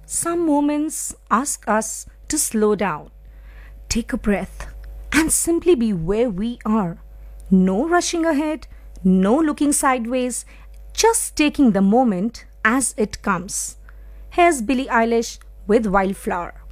some moments ask us to slow down, take a breath, and simply be where we are. No rushing ahead, no looking sideways, just taking the moment as it comes. Here's Billie Eilish with Wildflower.